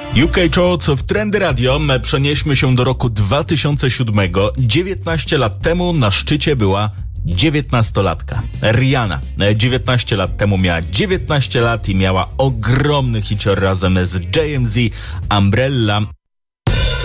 UK Charts w Trendy Radio. Przenieśmy się do roku 2007. 19 lat temu na szczycie była 19-latka. Rihanna 19 lat temu miała 19 lat i miała ogromny hicior razem z JMZ, Umbrella